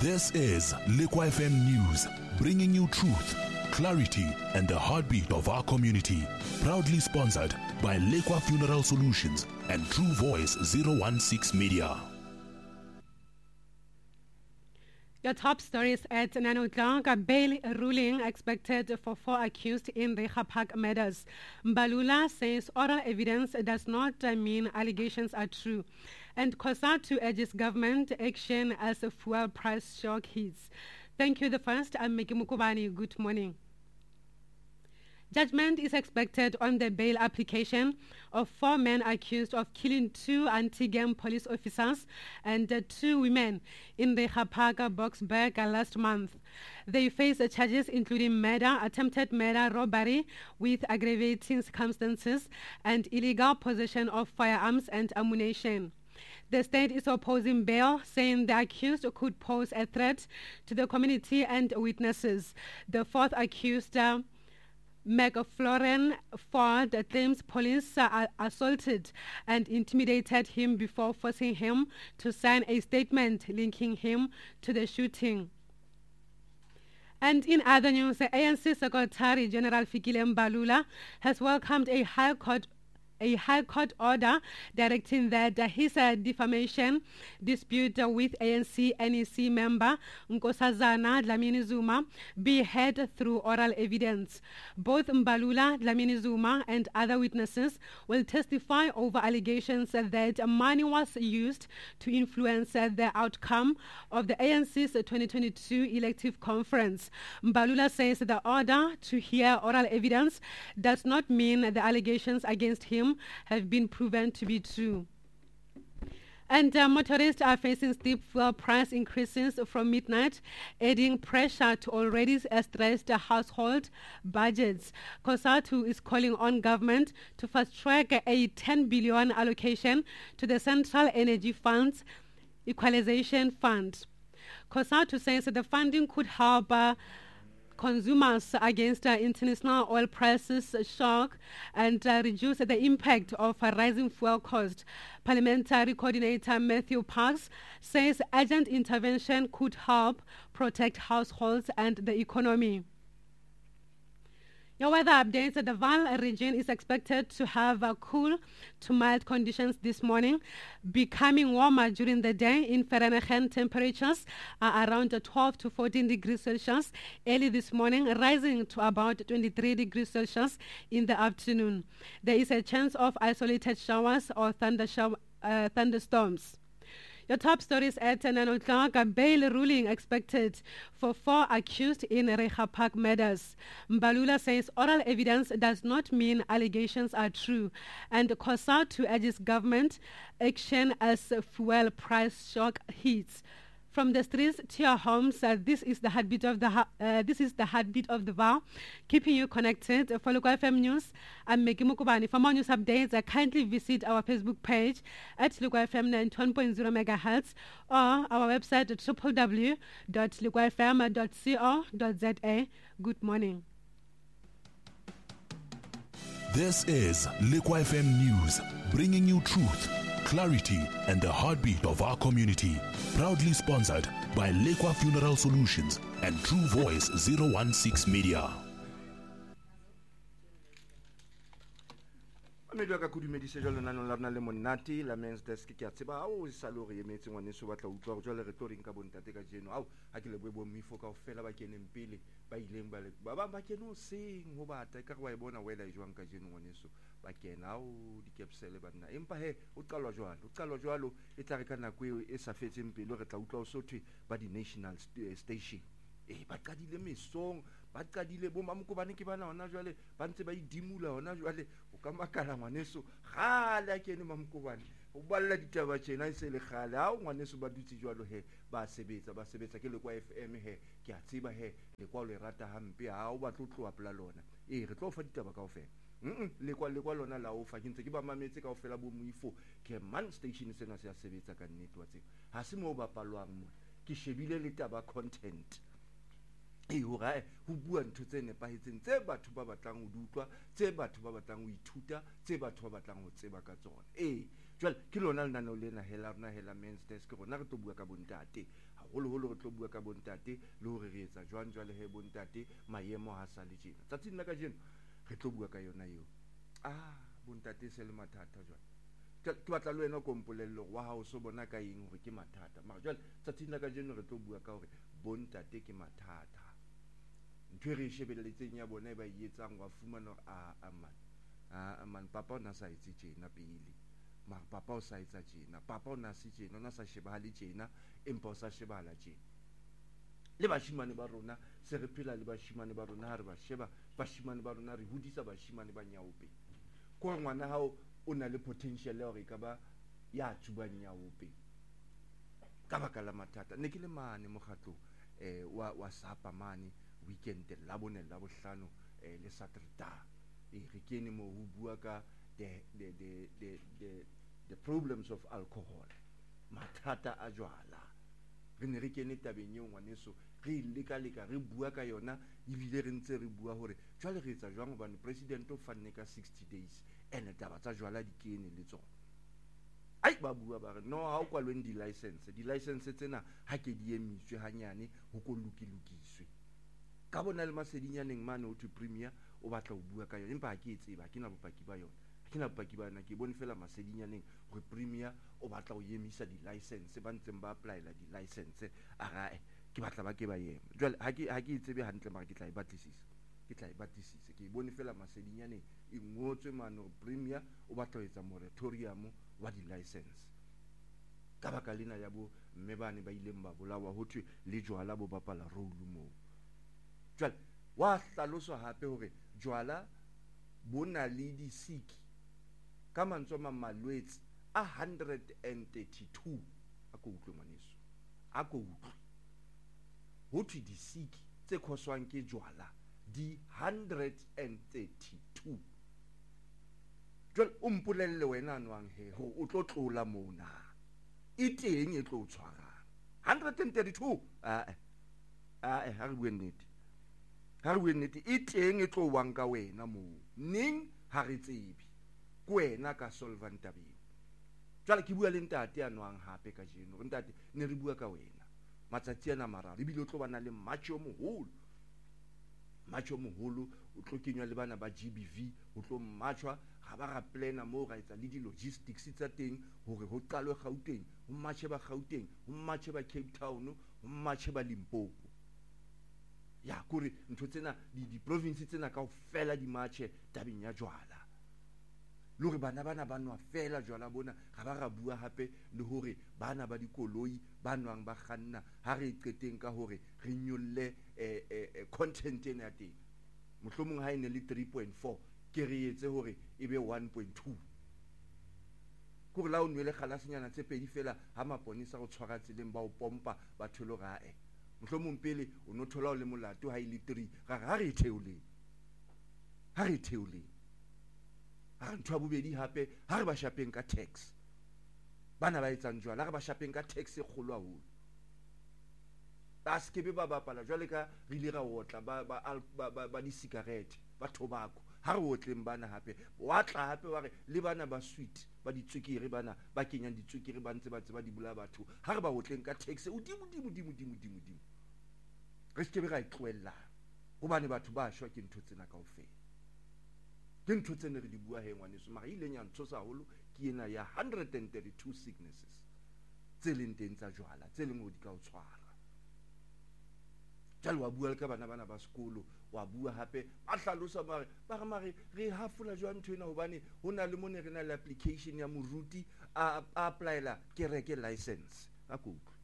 This is Liquid FM News, bringing you truth, clarity, and the heartbeat of our community. Proudly sponsored by Liquid Funeral Solutions and True Voice 016 Media. Your top stories at 9 o'clock. A bail ruling expected for 4 accused in the Hapak murders. Mbalula says oral evidence does not mean allegations are true. And COSATU urges government action as a fuel price shock hits. Thank you. The first, I'm Meki Mukubani. Good morning. Judgment is expected on the bail application of 4 men accused of killing 2 anti-gang police officers and 2 women in the Hapaga Boksburg last month. They face charges including murder, attempted murder, robbery with aggravating circumstances, and illegal possession of firearms and ammunition. The state is opposing bail, saying the accused could pose a threat to the community and witnesses. The 4th accused, McFlorence Ford, claims police assaulted and intimidated him before forcing him to sign a statement linking him to the shooting. And in other news, the ANC Secretary General Fikile Mbalula has welcomed a High Court order directing that his defamation dispute with ANC NEC member Nkosazana Dlamini Zuma be heard through oral evidence. Both Mbalula, Dlamini Zuma, and other witnesses will testify over allegations that money was used to influence the outcome of the ANC's 2022 elective conference. Mbalula says the order to hear oral evidence does not mean the allegations against him have been proven to be true. And motorists are facing steep fuel price increases from midnight, adding pressure to already stressed household budgets. COSATU is calling on government to fast-track a 10 billion allocation to the Central Energy Fund's Equalization Fund. COSATU says that the funding could help consumers against international oil prices shock and reduce the impact of rising fuel cost. Parliamentary Coordinator Matthew Parks says urgent intervention could help protect households and the economy. Your weather updates. The Vaal region is expected to have cool to mild conditions this morning, becoming warmer during the day. In Vereeniging, temperatures are around 12 to 14 degrees Celsius early this morning, rising to about 23 degrees Celsius in the afternoon. There is a chance of isolated showers or thunderstorms. Your top stories at 9 o'clock. A bail ruling expected for 4 accused in Rehapak murders. Mbalula says oral evidence does not mean allegations are true, and COSATU urges government action as fuel price shock hits. From the streets to your homes, this is the heartbeat of the Vaal, keeping you connected. For Liquid FM News, I'm Meki Mukubani. For more news updates, kindly visit our Facebook page at Liquid FM 91.0 MHz or our website at www.liquidfm.co.za. Good morning. This is Liquid FM News, bringing you truth, clarity, and the heartbeat of our community. Proudly sponsored by Liquid Funeral Solutions and True Voice 016 Media. Amedwa ka kudumedise jalo nanong la le monate la men's desk ke a tseba o salori e metse ngwane so batla utlwa jalo re tlo ring ka bontate ka jeno au a ke le bo mifo ka ofela ba keneng pele ba ileng ba ba keno seng ho bata ka wa e bona wela jwang ka jeno ngwane so ba kena o di capsule bana empa he o qalwa jwalo e tla re ka nako e sa fetseng pele re tla utlwa o sothwe ba di national station ba qadile mesong ba qadile bo Mamokobane ke bana hona jwale ba ntse ba idimula hona jwale o ka makala ngwaneso gale a kene Mamokobane o balla ditaba tsena e se le gale ha ngwaneso ba dutse jwalo he ba sebetsa ke le kwa FM he ke a tseba he le kwa le rata hampe ha o batla tlo apla lona re tlo fa ditaba kaofela le kwa lona la o fa ke ntse ke ba mametse kaofela bo Moifo ke man station sena se a sebetsa ka nnete wa tseba ha se mo ba palwang mo ke shebile le taba content hore ho bua ntho tse nepahetseng tse batho ba batlang ho di utlwa, tse batho ba batlang ho ithuta, tse batho ba batlang ho tseba ka tsona. jwale ke lona lenaneo lena hela rona hela men's desk rona re tlo bua ka bontate haholoholo re tlo bua ka bontate le hore re etsa jwang jwale he bontate maemo ha sa le tjena tsatsing la kajeno re tlo bua ka yona eo bontate se le mathata jwale ke batla le wena kompolello wa hao so bona ka eng hore ke mathata mara jwale tsatsing la kajeno re tlo bua ka hore bontate ke mathata ntho e re shebelletseng ya bona e ba e etsang wa fumana hore man papa o na sa etse tjena pele mara papa o sa etsa tjena papa o na se tjena o na sa shebahale tjena empa o sa shebahala tjena le bashimane ba rona se re phela le bashimane ba rona ha re ba sheba bashimane ba rona re hodisa bashimane ba nyaope ko ngwana hao o na le potential ya hore e ka ba ya tsubang nyaope ka baka la mathata ne ke le mane mokgatlo wa sapa mane weekend la bone la bohlano le Saterdag re kene mo ho bua ka the problems of alcohol mathata a jwala re ne re kene tabeng eo ngwaneso re leka re bua ka yona ebile re ntse re bua hore jwale re etsa jwang hobane president o fanne ka 60 days ene taba tsa jwala di kene le tsona ai ba bua ba re no ha o kwalweng di-license tsena ha ke di emiswe hanyane ho ko lokiswe ka bona le masedinyaneng mane ho to premier o batla ho bua ka yona empa ha ke e tseba ha ke na bopaki ba yona ha ke na bopaki ba yona ke bone fela masedinyaneng hore premier o batla ho emisa di-license ba ntseng ba applyela di-license ke batla ba ke ba ema jwale ha ke e tsebe hantle mara ke tla e batlisisa ke bone fela masedinyaneng e ngotswe mane hore premier o batla ho etsa moratorium wa di-license ka baka lena ya bo mme bane ba ileng ba bolawa ho thwe le jwala bo bapala role moo jwale wa hlaloswa hape hore jwala bo na le disiki ka mantswe a malwetse a 132 a ko utlwe ngwaneso a ko utlwe ho thwe disiki tse khoswang ke jwala di 132 jwale o mpolelle wena anwang he ho o tlo tlola mona e teng e tlo tshwarang 132 ha re bue nnete e teng e tlo wang ka wena moo ning ha re tsebe ko wena ka solvant tabeng jwale ke bua le ntate anwang hape ka jeno re ntate ne re bua ka wena matsatsi ana mararo ebile o tlo bana le macho moholo o tlo kenywa le bana ba GBV o tlo matchwa ga ba ga plana mo ga etsa le di logistics tsa teng hore ho qalwe Gauteng ho matche ba Gauteng ho matche ba Cape Town ho matche ba Limpopo ya kore ntho tsena di province tsena kaofela di matche tabeng ya jwala le hore bana ba nwa fela jwala bona ga ba ra bua hape le hore bana ba dikoloi ba nwang ba kganna ha re qeteng ka hore re nyolle content ena ya teng mohlomong ha ene le 3.4 ke re etse hore ebe 1.2 kore la o nwele kgalasinyana tse pedi fela ha maponisa go tshwara tseleng ba o pompa ba tholo gae mohlomong pele o no thola o le molato ha ile 3 ga re theoleng ha ntwa bobedi hape ha re ba shapeng ka tax bana ba etsang jwala ha re ba shapeng ka tax e kgolo haholo ba skebe ba bapala jwale ka re ile ra otla ba di cigarette ba tobacco ha re otleng bana hape wa tla hape wa re le bana ba sweet ba ditswekere bana ba kenyang ditswekere ba ntse ba tseba di bula batho ha re ba otleng ka tax udimo re skebe ra itloella hobane batho ba shwa ke ntho tsena kaofela ke ntho tsene re di bua he ngwaneso mara ile nya ntsosa haholo ke ena ya 132 sicknesses tse leng teng tsa jwala tse leng o di ka o tshwara jalo wa bua ka bana ba sekolo wa bua hape ba hlalosa mare re hafula jwa ntho ena hobane ho na le mone re na le application ya moruti a applyela kereke license a kutlwe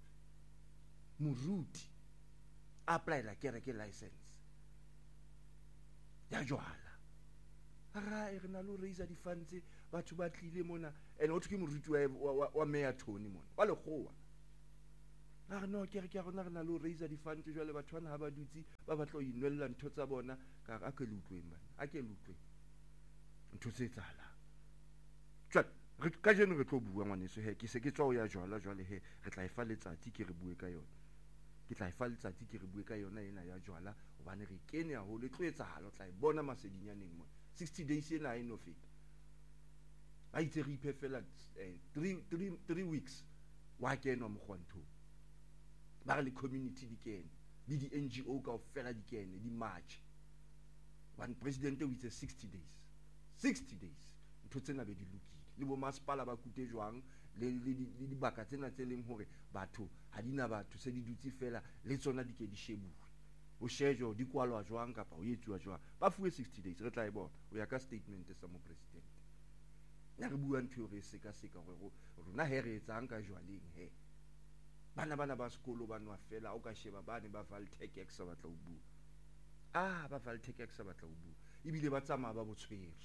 moruti a applyela kereke license ya jwala re na lo raise di funds batho ba tlile mona ene o thwe ke moruti wa Mayor Tony mona wa lekgowa no ke re rona re na lo raise di funds jwale batho bana ha ba dutsi ba batla ho inwella ntho tsa bona ka a ke lutlweng bana a ke lutlweng ntho tse tsala re ka jeno re tlo bua ngwaneso he ke se ke tswa o ya jwala jwale he re tla efa letsatsi ke re bue ka yona ke tla efa letsatsi ke re bue ka yona ena ya jwala hobane re kene haholo tlo etsahala o tla e bona masedinyaneng mona 60 days ena ha eno feta ba itse re iphe fela 3 weeks wa kenwa mogwanto ba re le community di kene le di NGO ka ofela di kene di march one president o itse 60 days ntho tsena be di lokile le bo masepala ba kute jwang le dibaka tsena tse leng hore batho ha dina batho se di dutse fela le tsona di ke di shebuwe o shejo di kwalwa jwang kapa o etsuwa jwang ba fuwe 60 days re tla e bona o ya ka statement sa mo president ya re bua ntho re seka gore rona he re etsang ka jwaleng he bana ba sekolo ba nwa fela o ka sheba bane ba Valtech X ba tla o bua ba Valtech X ba tla o bua ibile ba tsamaya ba botshwere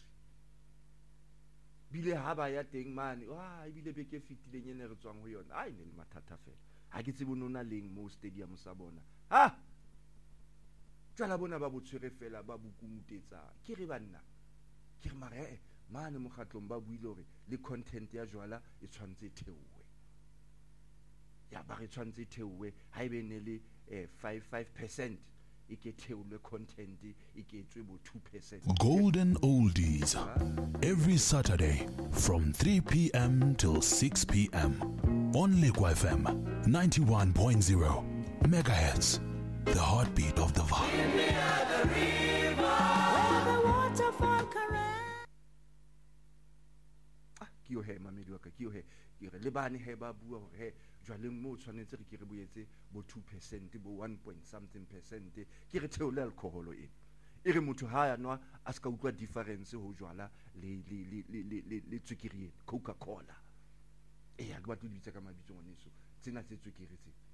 bile ha ba ya teng mane ibile beke fitileng ene re tswang ho yona ne le mathata fela ha ke tsebe nona leng mo stadium sa bona tsala bona ba botshwere fela ba bukumutetsa ke re banna ke re mare mane mogatlong ba buile hore le content ya jwala e tshwantse theowe ya ba re tshwantse theowe ha ebe ne le 5% e ke theolwe content e ke tswe bo 2%. Golden Oldies every Saturday from 3 p.m. till 6 p.m. on Lekwa FM 91.0 megahertz, the heartbeat of the vibe. Kio he mamedi wa ka kio he ire le bane he ba bua hore he jwaleng mo tshwanetse re ke re boetse bo 2% bo 1 point something percent ke re theole alcohol e re motho ha ya nwa a ska utlwa difference ho jwala le tswekere Coca-Cola ya ke batho di bitsa ka mabitso ngwaneso tsena tse tswekere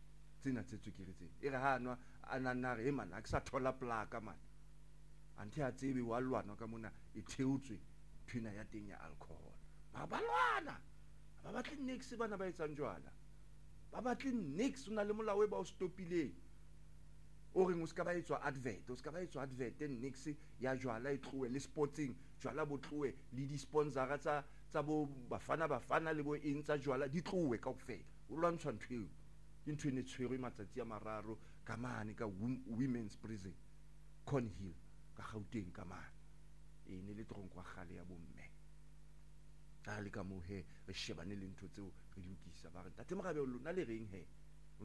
e re ha nwa anana re mana ke sa thola plaka man anthi a tsebe wa lwana ka mona e theotswe thina ya teng ya alcohol ba lwana ba batle next bana ba etsang jwala ba batle next una le molao ba o stopile o reng o ska ba etswa advert next ya jwala e tlowe le sporting jwala bo tlowe le di sponsora tsa bo bafana le bo intsa jwala di tlowe kaofela o lwantshwa ntweo into ne tshwere matsatsi a mararo ka mane ka women's prison Cornhill ka Gauteng ka mane ne le tronko wa gale ya bomme le ka mo he re shebane le ntho tseo re lokisa ba re tate mogabe o lona le reng he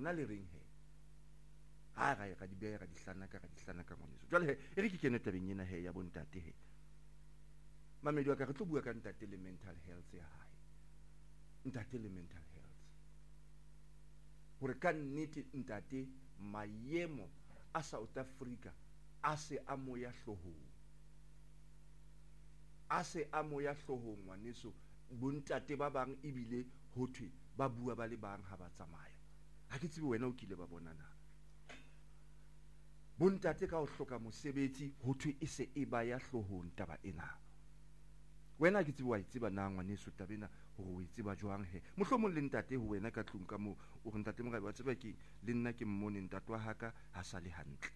ga di beya di hlana ka ngwaneso jwale he e re ke kene tabeng ena he ya bontate he mamedi wa ka re tlo bua ka ntate le mental health ya hae ntate le mental health hore ka nnete ntate maemo a South Africa a se a moya hlohong ngwaneso bontate ba bang ebile hothwe ba bua ba le bang ha ba tsamaya ha ke tsebe wena o kile ba bonana bontate ka ho hloka mosebetsi hothwe e se e ba ya hlohong taba ena wena ke tsebe wa itseba na ngwaneso tabena hore o itseba jwang he mohlomong le ntate ho wena ka tlung ka mo o re ntate mogabe wa tseba ke le nna ke mmone ntate wa haka ha sa le hantle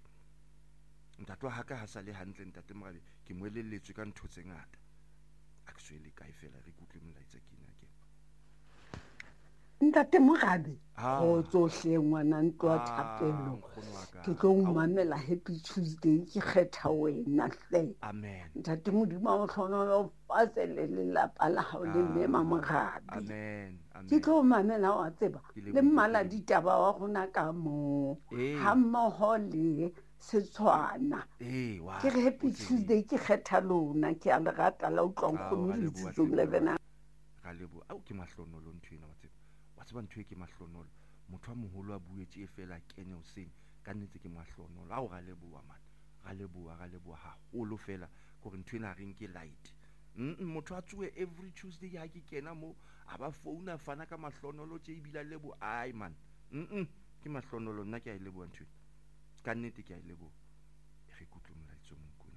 ntate mogabe ke moelelletswe ka ntho tse ngata actually ka ifela re kutlwe molaetsa ke ina ke ntate mogabe go tsohle ngwana ntwa thapelo ke tlo mmamela Happy Tuesday ke kgetha wena hle amen ntate modimo o tlhono fasele le lapa la hao le mema mogabe amen ke tlo mmamela wa tseba le mmala ditaba wa gona ka mo ha mmoho le Setswana ke re Happy Tuesday ke kgetha lona ke a le rata la utlwang khone le tsitso le bena ga lebo au ke mahlonolo nthwena wa tseba ntwe ke mahlonolo motho a moholo a buetse e fela kene o seng ka nnete ke mahlonolo a o ga leboa haholo fela gore nthwena reng ke light motho a tsoe every Tuesday ya ke kena mo a ba founa fana ka mahlonolo tse ibila lebo ai man ke mahlonolo nna ke a leboa ntwe ka nnete ke a lebo re kutlwe molaetso mongkona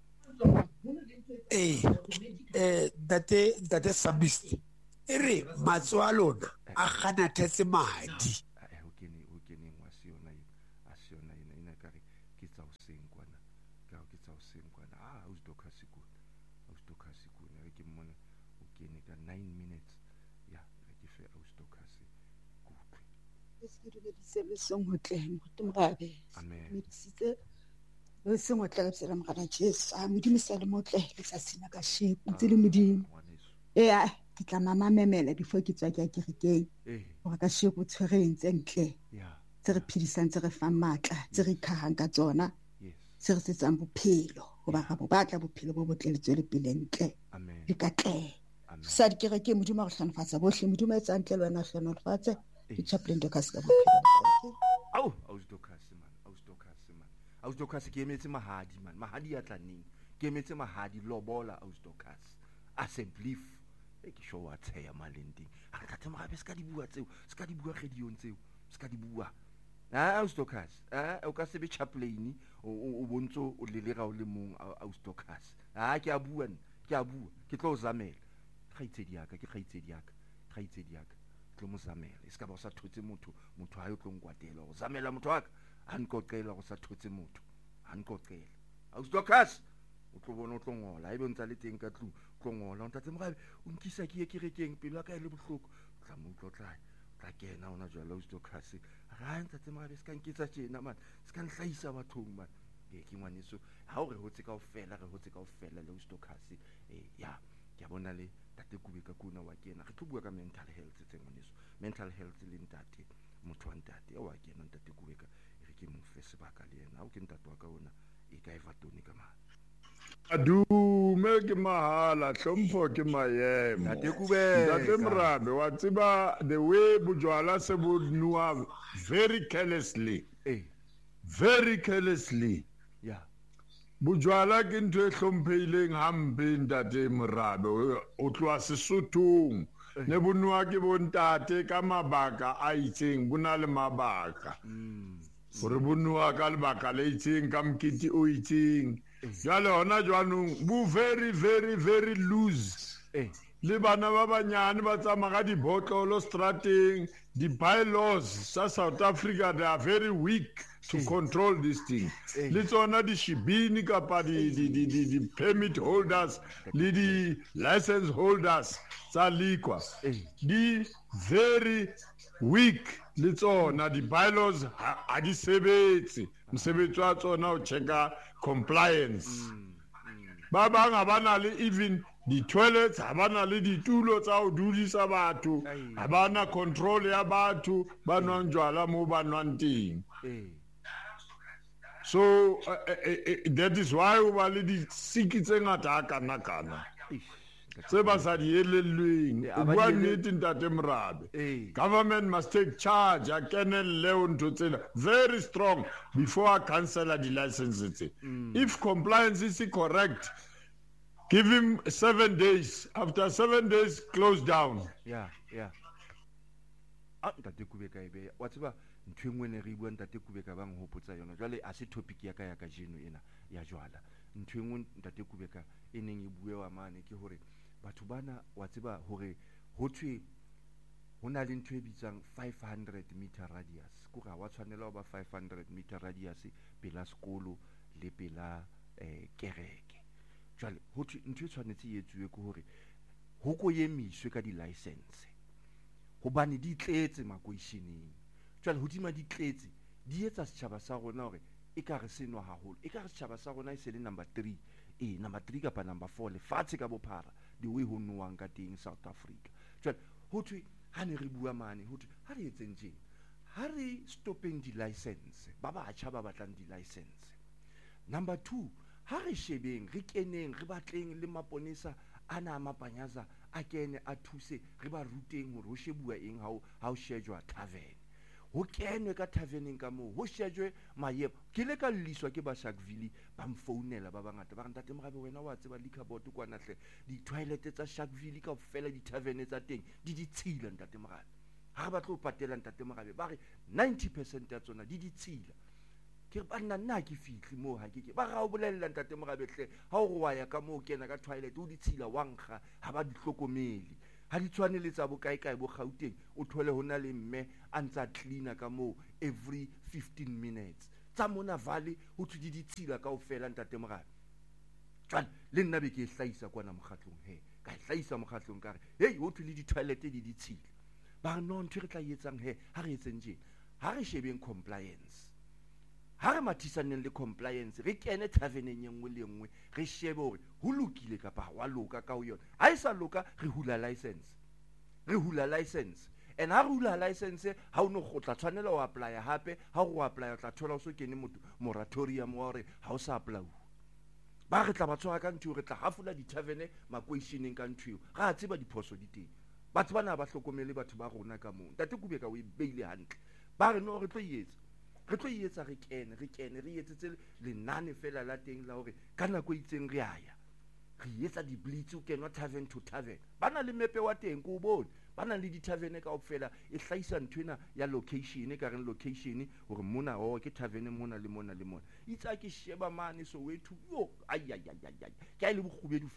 mo date Sabist ere matso a lona a gana thetse madi o keneng wa siona ina ka re ke tsa o seng kwana o stoka sikuna re ke mmone o kene ka 9 minutes ya re ke fe o stoka sikuna se re bedise le sengwe mogabe amen medisitse le sengwe tla tsela mogana Jesu a modimo sa le motle le sa sina ka shepu tse le modimo ke tla mamamemela before ke tswa ke ya kerekeng gore ka sheko tshwereng tse ntle tse re phedisang tse re fang matla tse re ikhahang ka tsona se re setsang bophelo goba ra bo batla bophelo bo botle le tswele pele ntle le katleho sa dikerekeng modimo a go tlhonofatsa botlhe modimo a etsa ntle le wena a tlhonofatse ke chaplain Dorcas ka bophelo Ausdocas ke emetse mahadi man mahadi ya tlaneng ke emetse mahadi lobola Ausdocas assembly ke sho wa tsaya malending a ka tla magabe ska di bua gediong tseo ska di bua Ausdocas o ka se be chaplain o bontso o lelega o le mong Ausdocas ke a bua ke tlo zamela khaitsedi yaka tlo mo zamela e ska ba sa thotse motho ha yo tlo ngwatela go zamela motho waka ankoqela go sa thotse motho ankoqela Ausdocas o tlo bona o tlo ngola ebe ntse le teng ka tlu tlo ngola o ntate mogabe o nkisa ke ye kerekeng pelo ka ile bohloko tla mo tla kena ona jwa Ausdocas ga ntate mogabe ska nkitsa tjena man ska nhlaisa bathong man ke ngwaneso ha o re hotse kaofela le Ausdocas ya ke bona le tate Kubeka kuna wa kena re tlo bua ka mental health tse ngwaneso mental health le ntate motho wa ntate wa kena ntate Kubeka re ke mo fe sebaka le yena o ke ntate wa ka ona e ka evatoni ka ma adume ke mahala hlompho ke maemo ntate Kubeka ntate Morabe wa tseba the way bojwala se bo nwa very carelessly yeah bojwala ke ntho e hlomphehileng hampe ntate Morabe o tloa Sesothong ne bonwa ke bontate ka mabaka a itseng bona le mabaka gore bonwa ka lebaka le itseng ka mokete o itseng jale hona jwanong bo very loose le bana ba banyane ba tsamaya ka dibotlolo strateng the bylaws sa South Africa they are very weak to control this thing le tsona di shibini kapa di permit holders le di license holders tsa liquor di very weak le tsona di bylaws a di sebetse mosebetsi wa tsona o checka compliance ba bang ga bana le even di toilets ga bana le ditulo tsa go dudisa batho ga bana control ya batho ba nwang jwala mo ba nwang teng so that is why o ba le di-siki tse ngata kana tse ba sa di elellweng o bua nnete ntate Morabe government must take charge a kenelle o ntho tsena very strong before a cancela di-license tse if compliance is correct give him 7 days after 7 days close down ntate Kubeka ebe wa tseba ntho engwe ne re bua ntate Kubeka bang hopotsa yona jwale a se topic ya ka jeno ena ya jwala ntho engwe ntate Kubeka e neng e buewa mane ke hore batho bana wa tseba hore ho thwe ho na le ntho e bitsang 500 meter radius kore wa tshwanela ba 500 meter radius pela sekolo le pela kereke jwale ho thwe ntho e tshwanetse e etsuwe ke hore ho ko emiswe ka di-license hobane di tletse makoisheneng jwale hodima di tletse di etsa setjhaba sa rona hore e ka re senwa haholo e ka re setjhaba sa rona e se le number 3 number 3 kapa number 4 lefatshe ka bophara the way ho nwang ka teng South Africa jwale ho thwe ha ne re bua mane ho thwe ha re etseng tjena ha re stoppeng di-license ba batjha ba batlang di-license number 2 ha re shebeng re keneng re batleng le maponesa ana mapanyaza a kene a thuse re ba ruteng hore ho shebua eng ha o shejwa tavern ho kenwe ka taverneng ka moo ho shejwe maemo ke le ka lliswa ke ba Sharpeville ba mfounela ba bangata ba re ntate Morabe wena wa tseba liquor board kwana hle di toilet tsa Sharpeville ka ofela di tavern tsa teng di ditshila ntate Morabe ha ba tlo patela ntate Morabe ba re 90% ya tsona di ditshila ke ba nna ke fitli mo ha ke ba ga o bolella ntate Morabe hle ha o wa ya ka mo kena ka toilet o ditshila wa nkga ha ba di hlokomeli ha di tshwane tsa bo kae bo Gauteng o thole hona le mme a ntsa cleaner ka mo every 15 minutes tsa mona valley ho thudi ditshila ka ofela ntate Morabe jwale le nna be ke hlaisa kwana mokgatlong ka hlaisa mokgatlong ka re hey ho thuli di toilet di ditshila ba no ntwe re tla etsang ha re etseng tjena ha re shebeng compliance ha re mathisaneng le compliance re kene taverneng e nngwe le nngwe re shebe hore ho lokile kapa ha wa loka ka ho yona. Ha e sa loka re hula license and ha re hula license ha o no go tla tshwanela ho apply hape, ha go apply o tla thola o so kene moratorium wa hore ha o sa apply. Ba re tla ba tshwara ka ntho re tla hafula di-taverne makweisheneng ka ntho ga a tseba diphoso di teng. Batho bana ba hlokomele batho ba rona ka moo. Ntate Kubeka o e beile hantle. Ba re no re tlo etsa re kene re etsetse lenane fela la teng la hore ka nako e itseng re aya re etsa di-blitz o kenwa tavern to tavern. Ba na le mepe wa teng ko o bone, ba na le di-taverne kaofela e hlahisa nthwena ya location e ka reng location hore mona ke tavern mona le mona le mona. Itse a ke sheba mane Soweto yo ke a ile bokgubedu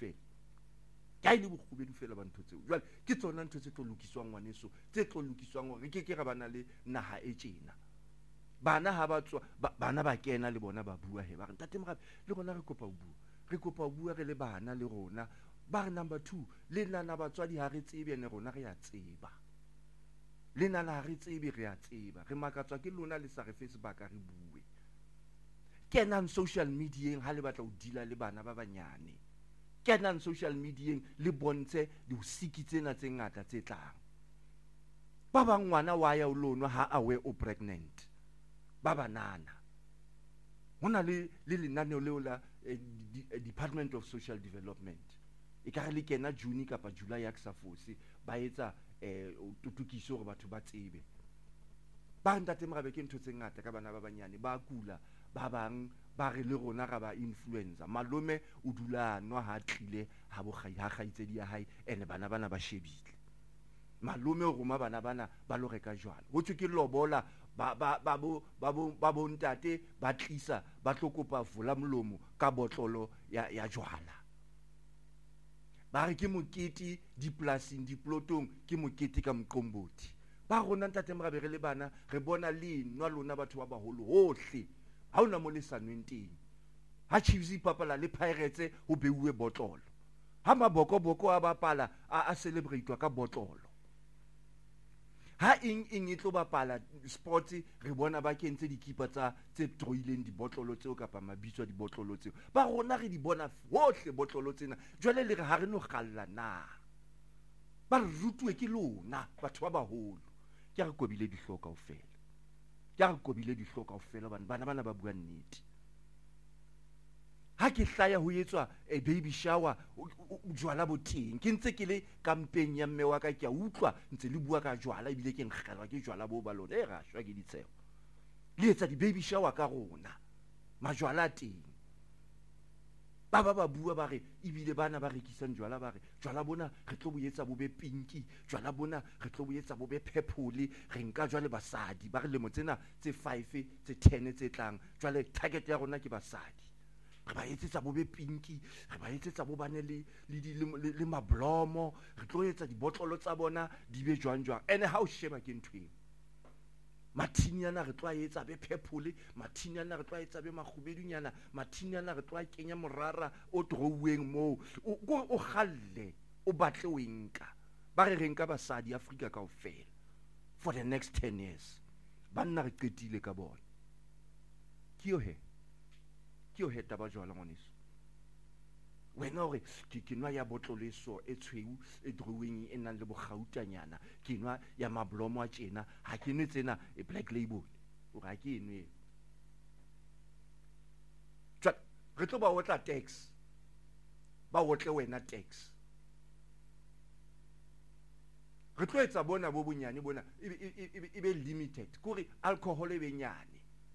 fela ba ntho tseo. Jwale ke tsona ntho tse tlo lokiswang ngwaneso, tse tlo lokiswang hore ke ra bana le naha e tjena. Bana ha ba tswa bana ba kena le bona ba bua he ba re ntate Morabe le rona re kopa o bua re le bana le rona. Ba re number 2 le nana batswadi ha re tsebe ne rona re ya tseba, le nana ha re tsebe re ya tseba, re makatswa ke lona le sa re Facebook re bue. Kenang social media ha le batla o dila le bana ba banyane, kenang social media le bontshe di usiki tsena tse ngata tse tlang. Ba bang ngwana wa ya o lonwa ha awe o pregnant, ba banana hona le lenaneo leo la Department of Social Development e ka re le kena June kapa July ya ksa fosi ba etsa tutukiso hore batho ba tsebe. Ba ntate Morabe ke ntho tse ngata ka bana ba banyane ba kula, ba bang ba re le rona ga ba influencer. Malome o dula nwa ha tlile ha kgaitsedi ya hae ene bana ba shebile. Malome o roma bana ba lo reka jwala ho tswe ke lobola ba bo ntate ba tlisa ba tlokopa vula molomo ka botlolo ya jwala. Ba re ke mokete diplasing diplotong ke mokete ka Mqombothi. Ba rona ntate Morabe re le bana re bona le nwa lona batho ba baholo hohle ha ona mo le sanweng teng. Ha Chiefs papala le Pirates ho beuwe botlolo, ha maboko a bapala a celebrate ka botlolo. Ha ing e tlo bapala sports re bona ba kentse dikipa tse troileng dibotlolo tseo kapa mabitswa dibotlolo tseo. Ba rona re di bona hohle botlolo tsena. Jwale le re ha re no galla na, ba re rutwe ke lona batho ba baholo. Ke re kobile dihloka ofela bana ba bua nnete. Ha ke hlaya ho etswa baby shower jwala boteng ke ntse ke le campaign ya mme wa ka ke a utlwa ntse le bua ka jwala ebile ke nkgelwa ke jwala bo ba lona ra shwa ke ditsheho le etsa di baby shower ka rona majwala teng. Ba bua ba re ebile bana ba rekisang jwala ba re jwala bona re tlo boetsa bo be pinki, jwala bona re tlo boetsa bo be purple, re nka jwale basadi ba re lemo tsena tse 5 tse 10 tse tlang jwale target ya rona ke basadi. Re ba etsetsa bo be pinki, re ba etsetsa bo bane le mablomo, re tlo etsa dibotlolo tsa bona di be jwang. Ene ha o sheba ke ntweng mathiniana re tlo etsa be purple, mathiniana re tlo etsa be makgubedunyana, mathiniana re tlo kenya morara o draweng mo o khalle o batle o enka. Ba re nka basadi Africa kaofela for the next 10 years. Banna re qetile ka bona. Ke yo heta ba jwala ngwaneso. Wena hore ke nwa ya botlolo eso e tshweu e drawing e nang le bogautanyana, ke nwa ya mablomo a tjena, ha ke nwe tsena e black label o ga ke nwe. Re tlo ba otla tax, ba otle wena tax. Re tlo etsa bona bo bonyane bona e be limited kore alcohol e be nyane.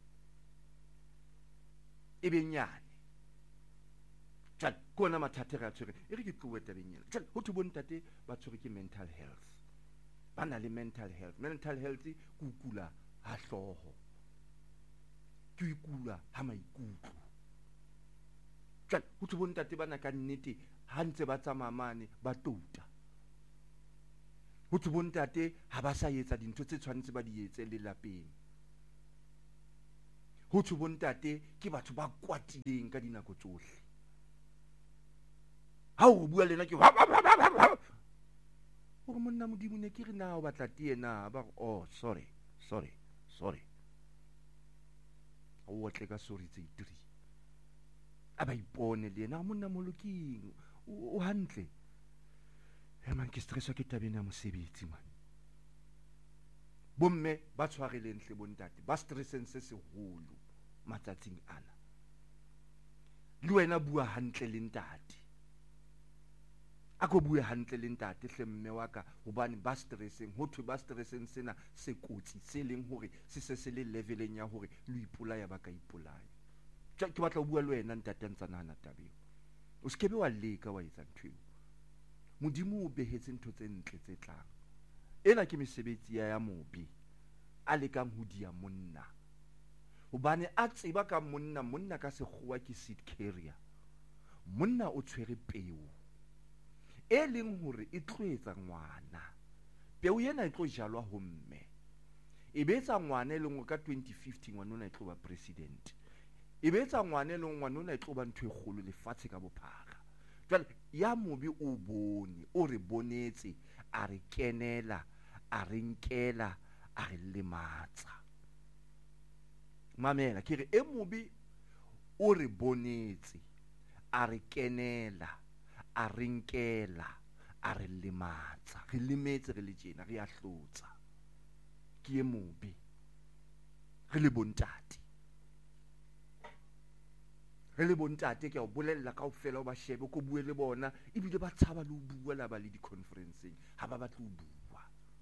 Ebe nyane jwale kona mathata re a tshwere e re ke tlowe tabenyana. Jwale ho thwe bontate ba tshwere ke mental health, ba na le mental health ke kula ha hloho, ke ikula ha maikutlo. Jwale ho thwe bontate bana ka nnete ha ntse ba tsamaya mane ba touta. Ho thwe bontate ha ba sa etsa dintho tse tshwanetse ba di etse le lapeng. Ho thwe bontate ke batho ba kwatileng ka dinako tsohle. Ha o bua lena ke o monna modimo ne ke re na o batla tee na ba sorry o otle ka sori tse 3 a ba ipone le yena monna moloking o hantle man ke stresswa ke tabeng ya mosebetsi man bomme ba tshwareleng hle bontate ba stresseng se seholo matsatsing ana le wena bua hantle le ntate ako bue hantle le ntate hle mme wa ka hobane ba stressing ho thwe ba stressing sena se kotsi se leng hore se le leveleng ya hore lo ipolaya ba ka ipolaya ke batla ho bua le wena ntate ntsana hana tabeng o skebe wa leka wa etsa ntho modimo o behetse ntho tse ntle tse tlang ena ke mesebetsi ya mobi a lekang ho dia monna hobane a tseba ka monna ka sekgowa ke seed carrier monna o tshwere peo e leng hore e tloetsa ngwana peo ena e tlo jalwa ho mme e betsa ngwana e leng ka 2050 ngwana e tlo ba president e betsa ngwana e leng ngwana e tlo ba ntho e kgolo lefatshe ka bophara jwale ya mobi o bone o re bonetse a re kenela a re nkela a re lematsa mamela ke re e mobi o re bonetse a re kenela a re nkela a re lematsa re lemetse re le tjena re a hlotsa ke e mobi re le bontate ke o bolella kaofela o ba shebe ko bue le bona ebile ba tshaba le ho bua la ba le di conferenceng ha ba batla ho bua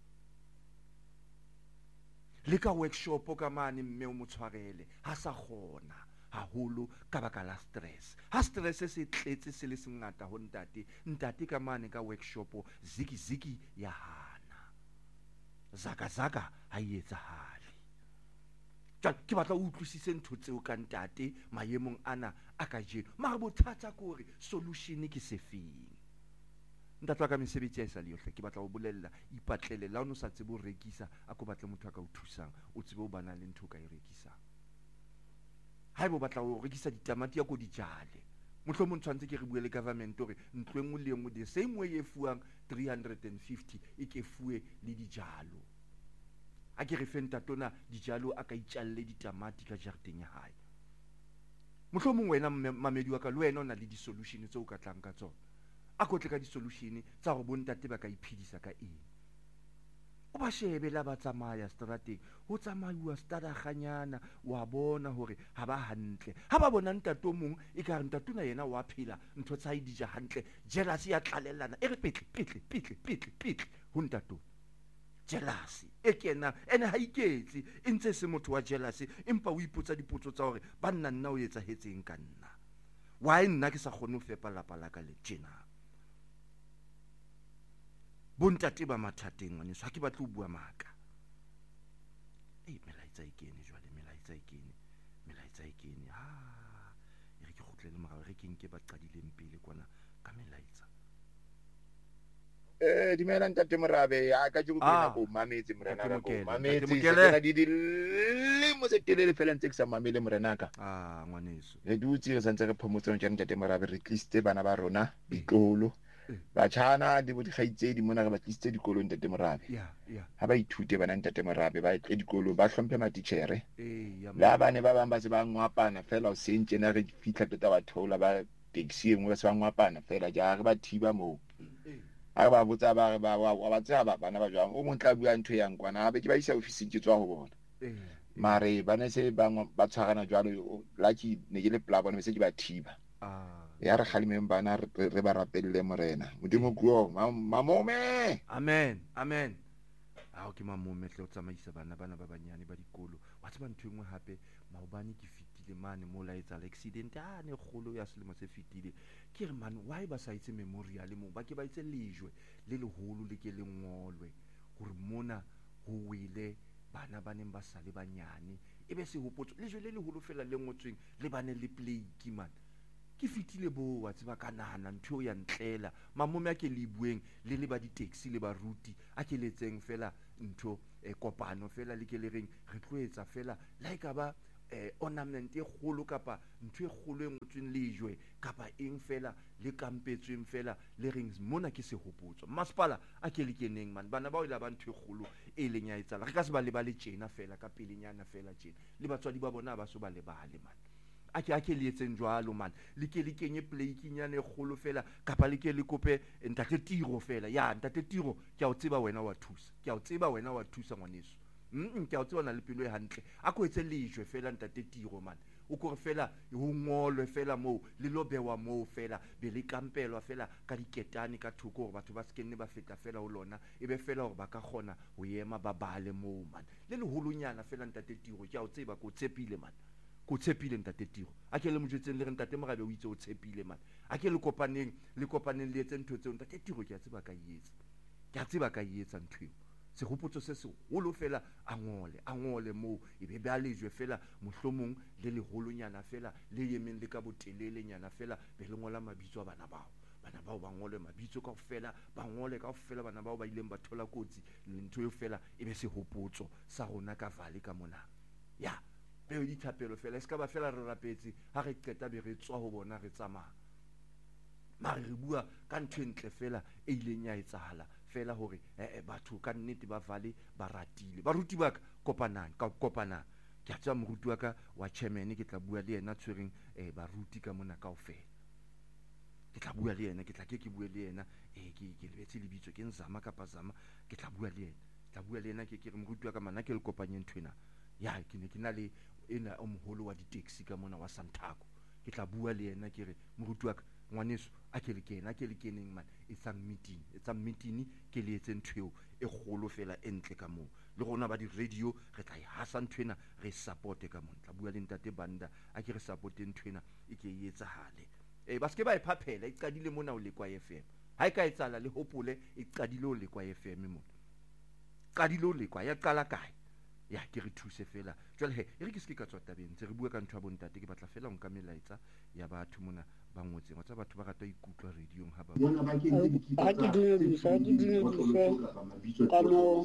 le ka workshop ka mane mme o motshwarele ha sa kgona haholo ka baka la stress ha stress se tletse se le sengata ho ntate ka mane ka workshop ziki ya hana zaka ha etsahale ke batla o utlwisise ntho tseo ka ntate maemong ana a ka jeno mara bothata ke hore solution ke sefeng ntate wa ka mesebetsi ya isale yohle ke batla ho bolella ipatlele la o sa tsebe ho rekisa a ko batle motho a ka o thusang o tsebe ho bana le ntho ka e rekisang haeba o batla ho rekisa ditamati ya ko dijale mohlomong tshwantse ke re bue le government hore ntlo engwe le engwe the same way e fuang 350 e ke fuwe le dijalo a ke re fentatona dijalo a ka itjalle ditamati ka jarteng ya hae mohlomong wena mamedi wa ka le wena o na le di-solution tse o ka tlang ka tsona a kotle ka di-solution tsa gore bontate ba ka iphedisa ka eng o ba shebe la ba tsamaya strateng ho tsamaiwa stadaganyana wa bona hore ha ba hantle ha ba bona ntate o mong e ka re ntatona yena wa phela ntho tsa idija hantle jealousy ya tlalellana e re pitle ho ntate jealousy e kena ene ha iketse e ntse se motho wa jealousy empa o ipotsa dipotso tsa hore ba nna o etsahetseng ka nna why nna ke sa kgone ho fepa lapa la ka le tjena bontate ba mathateng ngwane so ha ke batle ho bua maka melaetsa e kene e re ke kgutlele morao re ke nke ba qadileng pele kwana ka melaetsa dimela ntate Morabe ya ka ke go kena go mametse morena ka go mametse tsena di lemo se telele fela ntse ke sa mamele morena ka ngwaneso re dutse re santse re phomotse ntse ntate Morabe re tliste bana ba rona dikolo ba tshana di bo dikgaitsedi mona re ba tliste dikolong ntate Morabe ha ba ithute bana ntate Morabe ba tle dikolo ba hlomphe matitjhere la bane ba bang ba se ba ngwapana fela o sentse na re fitla tota ba thola ba taxi engwe ba se ba ngwapana fela ja re ba thiba mo a ba botsa ba wa tsaba bana ba jwang o montla bua ntho yang kwana be ke ba isa office ke tswa ho bona mare bana se ba tshwarana jwalo lucky ne ke le pla bona se ke ba thiba ya re khalimeng bana re ba rapelle morena modimo go mamome amen ke mamome tle o tsamaisa bana ba banyane ba dikolo wa tseba ntho engwe hape maobane ke fitile mane mo la etsa accident ne kgolo ya selemo se fitile ke re man why ba sa itse memorial mo ba ke ba itse lejwe le leholo le ke le ngolwe gore mona ho wile bana ba neng ba sale banyane ebe se hopotso lejwe le leholo fela le ngotsweng le bane le plague man ke fitile bo wa tseba ka nana ntho ya ntlela mamome a ke le bueng le ba di taxi le ba ruti a ke letseng fela ntho kopano fela le ke le reng re tloetsa fela like ba ornament e kgolo kapa ntho e kgolo e ngotsweng lejwe kapa eng fela le kampetsweng fela le reng mona ke sehopotso masepala a ke le keneng man bana ba o ila ba ntho e kgolo e leng ya etsala re ka se ba le ba le tjena fela ka pelenyana fela tjena le batswadi ba bona ba so ba le bale man a ke le etseng jwalo man le ke le kenye plakenyana e kgolo fela kapa le ke le kope ntate tiro fela ya ntate tiro ke a o tseba wena wa thusa ngwaneso ke a o tseba na le pelo e hantle a ko etse lejwe fela ntate tiro man o kore fela ho ngolwe fela moo le lo bewa moo fela be le kampelwa fela ka diketane ka thoko hore batho ba sekenne ba feta fela ho lona ebe fela hore ba ka kgona ho ema ba bale moo man le leholonyana fela ntate tiro ke a o tseba ko tshepile man ko tshepile ntate tiro a ke le mojetseng le re ntate Morabe o itse o tshepile man a ke le kopaneng le etse ntho tseo ntate tiro ke a tseba ka etsa ntho sehopotso se seholo fela a ngole moo ebe ba lejwe fela mohlomong le leholonyana fela le yemeng le ka botelelenyana fela be le ngola mabitso a bana bao ba ngole mabitso kaofela ba ngole kaofela bana bao ba ileng ba thola kotsi le ntho eo fela ebe sehopotso sa rona ka vale ka mona ya peo dithapelo fela se ka ba fela re rapetse ha re qeta be re tswa ho bona re tsamaya mare re bua ka ntho e ntle fela e ileng ya etsahala fela hore batho ka nnete ba vale ba ratile baruti ba kopanang ke a tsaya moruti wa ka wa chairman ke tla bua le yena tshwereng baruti ka mona kaofela ke tla bua le yena ke bue le yena ke lebetse lebitso ke Nzama kapa Zama ke tla bua le yena ke re moruti wa ka mana ke le kopanye nthwena ya ke ne ke na le ena o moholo wa di-taxi ka mona wa Santaco ke tla bua le yena ke re moruti wa ka ngwaneso a ke le keneng man it's a meeting ke le etse ntho e kgolo fela e ntle ka moo le rona ba di radio re tla hasa nthwena re supporte ka moo tla bua le ntate Banda a ke re supporte nthwena e ke etsahale ba se ke ba iphaphela e qadile mona o le kwa FM ha e ka etsala le hopole e qadile o le kwa FM mona qadile o le kwa ya qala kae ya ke re thuse fela jwale e re ke se ke ka tswa tabeng tse re bua ka ntho ya bontate ke batla fela nka melaetsa ya batho mona ba ngotseng wa tsa batho ba rata ikutlwa radiong ha ba ha ke dumedisa ka mo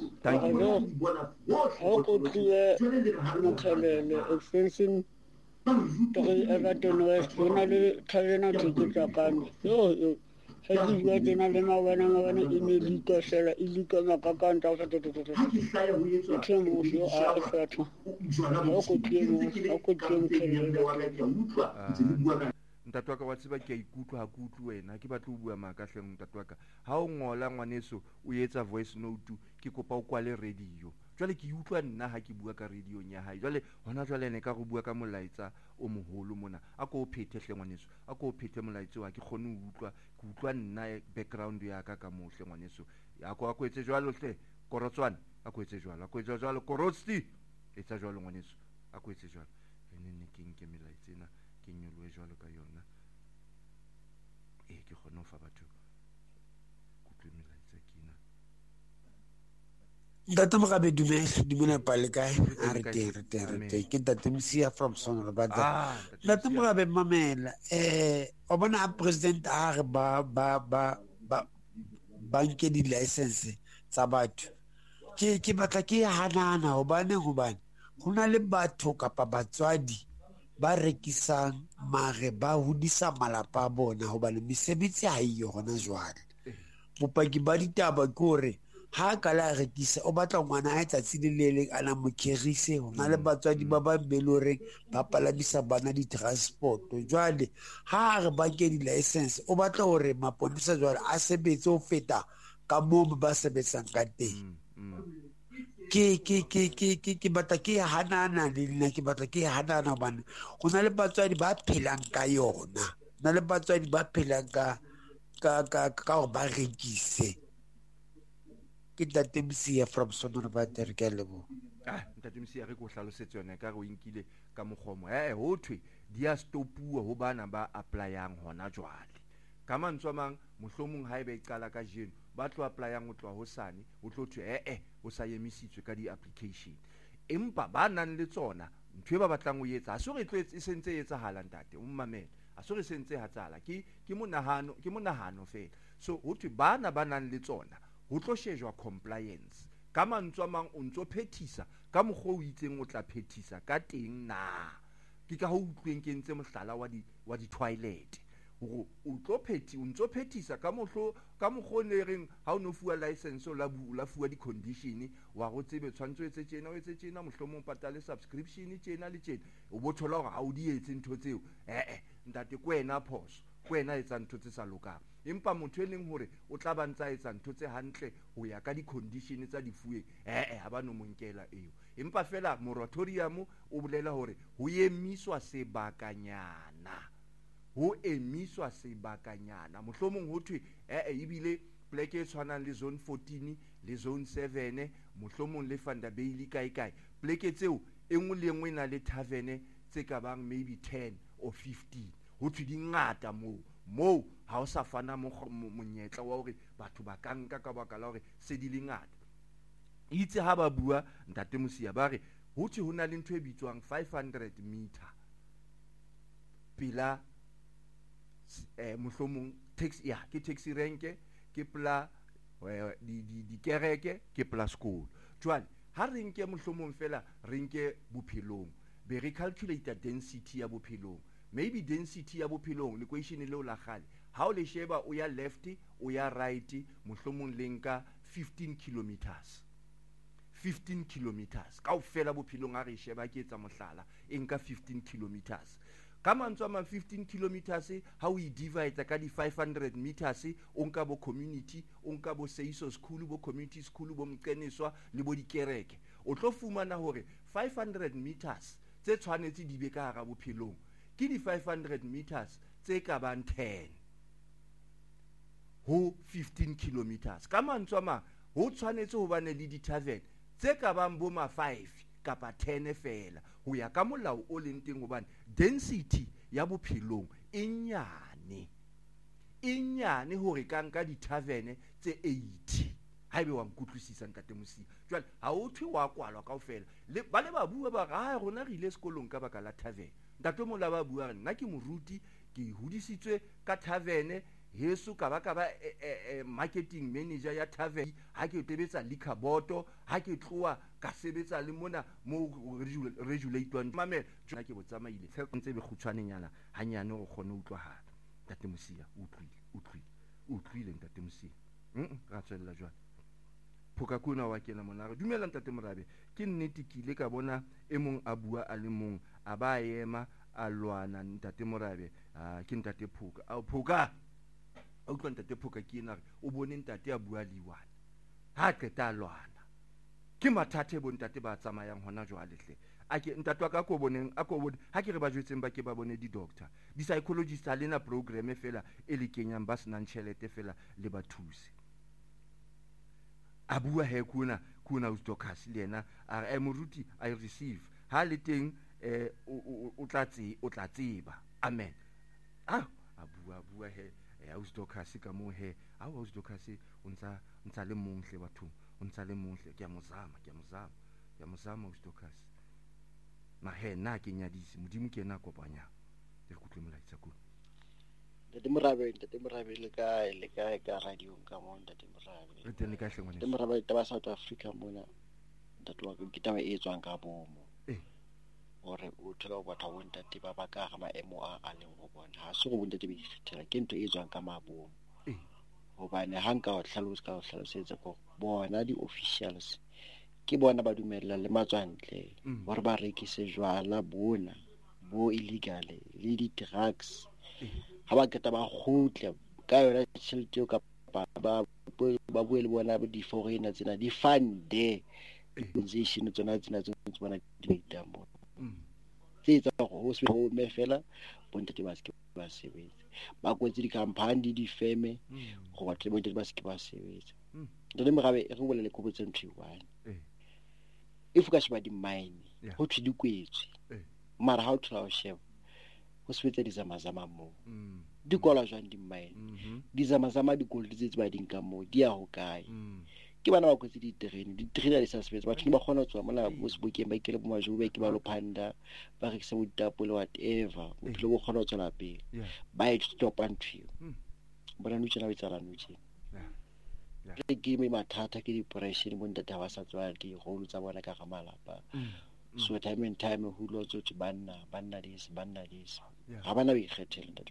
ha ko tlile Mokhelele extension 3 Everton West bona le Thabena Theketla kane yo ha ke bua tena le mabana e ne di kasela e di ka makakanta o tata ke mo yo a fetha ha ko tlile ntate wa ka wa tseba ke a ikutlwa ha ke utlwe wena ke batla ho bua maka hleng ntate wa ka ha o ngola ngwaneso o etsa voice note ke kopa o kwale radio jwale ke utlwa nna ha ke bua ka radio nya hae jwale hona jwale ne ka go bua ka molaetsa o moholo mona a ko o phethe hle ngwaneso a ko o phethe molaetsa wa ke khone ho utlwa nna background ya ka mohle ngwaneso ya ko etse jwalo hle Korotswana a ko etse jwalo Korotsi etsa jwalo ngwaneso a ko etse jwalo ne ke nke melaetsa ena ke nyoloe jwalo ka yona ke khone ho fa batho kutlwe melaetsa kena Ntate Morabe dumela pale kae a re te ke Ntate Msia from Sonobata Ntate Morabe mamela o bona a president a re ba nke di license tsa batho ke batla ke hanana hobane hona le batho kapa batswadi ba rekisang mare ba hodisa malapa a bona hobane mesebetsi ha iyo hona jwale bopaki ba ditaba ke hore ha ka la rekisa o batla ngwana a tsatsi le leleng ana mokherise hona le batswadi ba beloreng ba palamisa bana di transport jwale ha re ba ke di license o batla hore maponisa jwale a sebetse ho feta ka moo ba sebetsang ka teng ke batla ke hanana le nna ke batla ke hanana hobane go na le batswadi ba phelang ka yona na le batswadi ba phelang ka hore ba rekise ke Ntate Msia from Sonobata re ka lebo Ntate Msia re go hlalosetse yona ka re o inkile ka moghomo ho thwe di a stopuwa ho bana ba applyang hona jwale ka mantswe mang mohlomong ha ebe iqala ka jeno ba tlo applyang o tloa hosane o tlo thwe o sa emisitswe ka di application empa ba nang le tsona ntwe ba batlang o etsa a so re tlo e sentse etsahala ntate o mmamela a so re sentse ha tsala ke monahano fela so ho thwe bana ba nang le tsona ho tlo shejwa compliance ka mantswe a mang o ntso phethisa ka mokgwa o itseng o tla phethisa ka teng na ke ka ho utlweng ke ntse mohlala wa di-toilet o ntso phethisa ka mokgwa ne reng ha o no fuwa license o la fuwa di-condition wa go tsebe tshwanetse o etse tjena mohlomong patale subscription tjena le tjena o bo thola hore ha o di etse ntho tseo ntate kwena phoso kwena etsa ntho tse sa lokang empa motho e leng hore o tla ba ntsa etsa ntho tse hantle ho ya ka di-condition tsa difuweng ha ba no monkela eo empa fela moratorium o bolela hore ho emiswa sebakanyana mohlomong ho thwe ebile pleke e tshwanang le zone 14 le zone 7 mohlomong le Vanderbilt kae pleke tseo e nngwe le nngwe na le tavern tse ka bang maybe 10 or 15 ho thwe di ngata moo ha o sa fana monyetla wa hore batho ba ka nka ka baka la hore se di le ngata itse ha ba bua ntate Mosia ba re ho thwe ho na le ntho e bitswang 500 meter pila mohlomong ke taxi rank ke pla di kereke ke pla school jwale ha re nke mohlomong fela re nke bophelong be re calculate density ya bophelong maybe density ya bophelong l'equation leo la gale ha o le sheba o ya left o ya right mohlomong le nka 15 kilometers kaofela bophelong a re sheba ke etsa mohlala e nka 15 kilometers ka mantswe a 15 kilometers ha o divide ka di 500 meters o nka bo community o nka bo seiso school bo community school bo mqeneswa le bo dikereke o tlo fumana hore 500 meters tse tshwanetse di be ka hara bophelong ke di 500 meters tse ka bang 10 ho 15 kilometers ka mantswe a ho tshwanetse ho bane le di tavern tse ka bang bo ma 5 kapa 10 fela ho ya ka molao o leng teng hobane density ya bophelong e nyane hore ka nka di tavern tse 80 haebe wa nkutlwisisa ntate Mosia jwale ha o thwe wa kwalwa kaofela ba le ba bua ba ga rona re ile sekolong ka baka la tavern ntate mola ba bua nna ke moruti ke hudisitswe ka tavern Yesu ka ba marketing manager ya tavern ha ke tebetsa liquor boto ha ke tloa ka sebetsa le mona mo regulatwang mamela tsona ke botsamaile ntse be khutshwanenyana hanyane o kgone utlwahala ntate Mosia utlwile ntate Mosia ra tswella jwale phoka kuna wa kena mona re dumela ntate Morabe ke nnete ke ile ka bona e mong a bua a le mong a ba ema a lwana ntate Morabe ke ntate Phoka Phoka o tlo ntate Phoka ke ena o bone ntate a bua liwana ha qeta lwana ke mathata bo ntate ba tsamayang hona jwale hle ake ntate wa ka ko boneng a ko bone ha ke re ba jwetseng ba ke ba bone di doctor di psychologist ha lena program fela e le kenyang ba senang tšhelete fela le bathusi a bua he kuna Ustokas le yena a moruti I receive ha le teng o tla tseba amen a bua he Ustokas ka mo he Ustokas o ntsa le monhle batho o ntsa le monhle ke a mozama Ustokas ma he na ke nyadisi modimo ke ena kopanya le kutlwe molaitsa ko Ntate Morabe le kae ka radio ka mo Ntate Morabe re teng le ka hlengwa Ntate Morabe taba South Africa mona ntate wa ke taba e tswang ka bomo hore o thola batho ba ntate ba ka ga maemo a leng go bona ha se go bontate be fitela ke ntwe e tswang ka mabomo hobane ha nka o hlalosetsa go bona di officials ke bona ba dumella le matswantle hore ba rekise jwala bona bo illegal le di drugs ha ba keta ba khutla ka yona tšhelete ka ba bue le bona di foreigner tsena di fund organization tsona tse bona di itambo tsa go se ho me fela bontate ba se ba sebetsa ba kwetse di company di feme go batho bontate ba se ba sebetsa ntle Morabe re bolela le khobotse nthiwane if ka sheba di mine ho thwe di kwetswe mara ha o thola o sheba ho sebetsa di zamazama mo di kola jwang di mine di zamazama di gold tse ba di nka mo di ya ho kae ke bana ba kwetse di trainer di sa sebetsa batho ba kgona ho tswa mona mo sebokeng ba ikele bo majobe ke ba lo phanda ba rekisa bo ditapole whatever bophelo bo kgona ho tswela pele ba e stop ntho bona no tsena ba itsala no tsena re game mathata ke depression mo ntate ba sa tswa di go tsa bona ka ga malapa so time and time who lots to banna this ga bana be ikgethela ntate